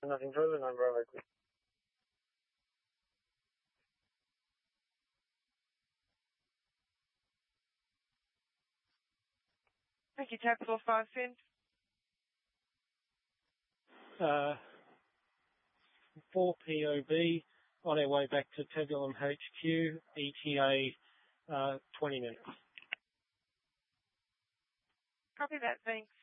Nothing further, 9 Bravo, clear. Thank you, Tab 45 Fin. 4 POB on our way back to Tebulum HQ, ETA 20 minutes. Copy that, thanks.